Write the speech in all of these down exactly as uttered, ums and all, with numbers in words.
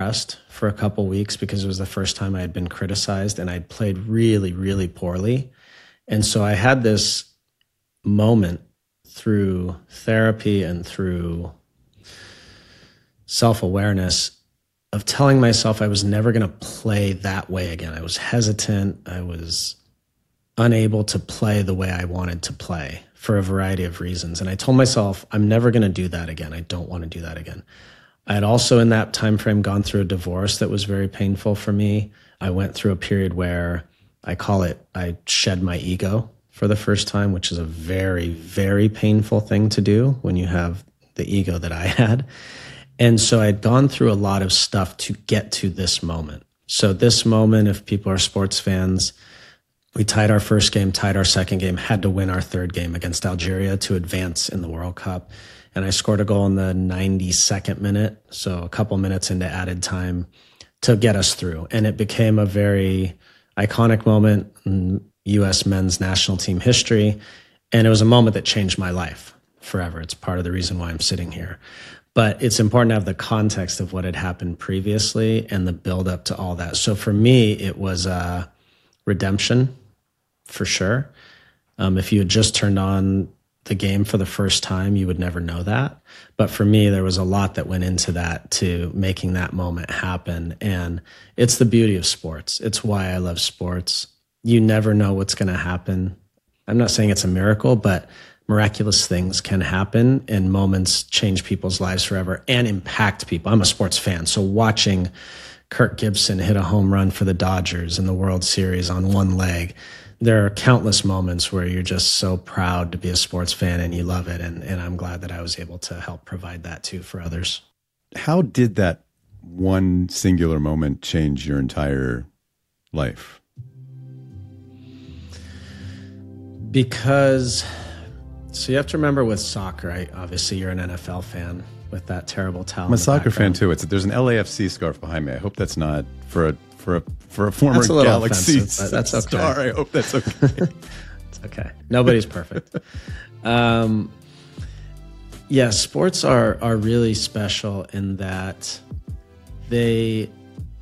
depressed for a couple weeks because it was the first time I had been criticized and I'd played really, really poorly. And so I had this moment through therapy and through self-awareness of telling myself I was never going to play that way again. I was hesitant. I was unable to play the way I wanted to play for a variety of reasons. And I told myself, I'm never going to do that again. I don't want to do that again. I had also in that time frame gone through a divorce that was very painful for me. I went through a period where I call it, I shed my ego for the first time, which is a very, very painful thing to do when you have the ego that I had. And so I'd gone through a lot of stuff to get to this moment. So this moment, if people are sports fans, we tied our first game, tied our second game, had to win our third game against Algeria to advance in the World Cup. And I scored a goal in the ninety-second minute, so a couple minutes into added time to get us through. And it became a very iconic moment in U S men's national team history. And it was a moment that changed my life forever. It's part of the reason why I'm sitting here. But it's important to have the context of what had happened previously and the build up to all that. So for me, it was a redemption for sure. Um, if you had just turned on the game for the first time, you would never know that. But for me, there was a lot that went into that to making that moment happen. And it's the beauty of sports. It's why I love sports. You never know what's going to happen. I'm not saying it's a miracle, but miraculous things can happen and moments change people's lives forever and impact people. I'm a sports fan, so watching Kirk Gibson hit a home run for the Dodgers in the World Series on one leg, there are countless moments where you're just so proud to be a sports fan and you love it. And, and I'm glad that I was able to help provide that too for others. How did that one singular moment change your entire life? Because, so you have to remember with soccer, I, obviously you're an N F L fan with that terrible towel. I'm a soccer fan too. It's there's an L A F C scarf behind me. I hope that's not for a for a for a former that's a little Galaxy offensive, that's okay. star. I hope that's okay. It's okay. Nobody's perfect. Um, yeah, sports are are really special in that they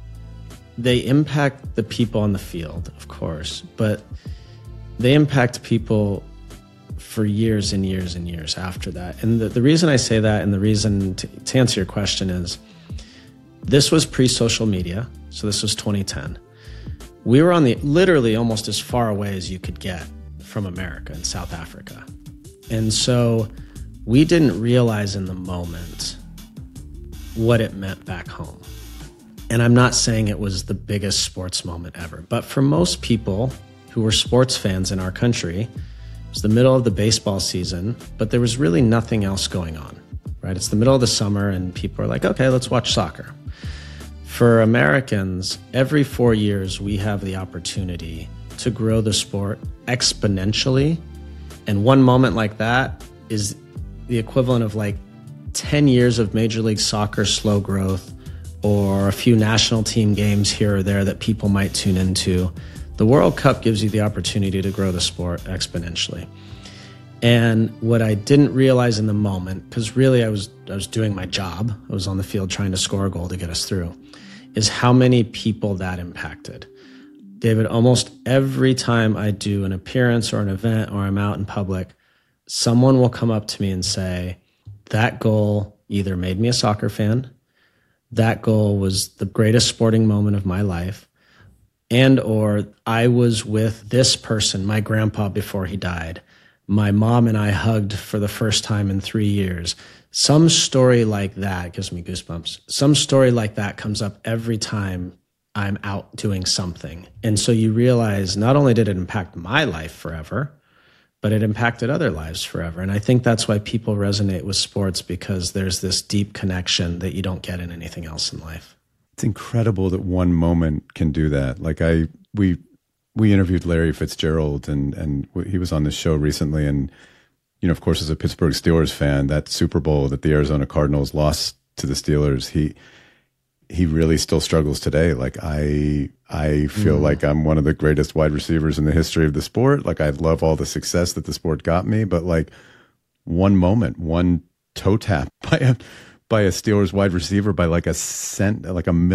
they impact the people on the field, of course, but they impact people for years and years and years after that. And the, the reason I say that, and the reason to, to answer your question is, this was pre-social media, so this was twenty ten. We were on the literally almost as far away as you could get from America in South Africa. And so we didn't realize in the moment what it meant back home. And I'm not saying it was the biggest sports moment ever, but for most people who were sports fans in our country, it was the middle of the baseball season, but there was really nothing else going on, right? It's the middle of the summer and people are like, okay, let's watch soccer. For Americans, every four years, we have the opportunity to grow the sport exponentially. And one moment like that is the equivalent of like ten years of Major League Soccer slow growth or a few national team games here or there that people might tune into. The World Cup gives you the opportunity to grow the sport exponentially. And what I didn't realize in the moment, because really I was I was doing my job, I was on the field trying to score a goal to get us through, is how many people that impacted. David, almost every time I do an appearance or an event or I'm out in public, someone will come up to me and say, that goal either made me a soccer fan, that goal was the greatest sporting moment of my life, and or I was with this person, my grandpa before he died. My mom and I hugged for the first time in three years. Some story like that gives me goosebumps. Some story like that comes up every time I'm out doing something. And so you realize not only did it impact my life forever, but it impacted other lives forever. And I think that's why people resonate with sports, because there's this deep connection that you don't get in anything else in life. It's incredible that one moment can do that. Like I, we, we interviewed Larry Fitzgerald and, and he was on this show recently. And, you know, of course, as a Pittsburgh Steelers fan, that Super Bowl that the Arizona Cardinals lost to the Steelers, he, he really still struggles today. Like I, I feel mm. like I'm one of the greatest wide receivers in the history of the sport. Like I love all the success that the sport got me, but like one moment, one toe tap by a, by a Steelers wide receiver by like a cent, like a million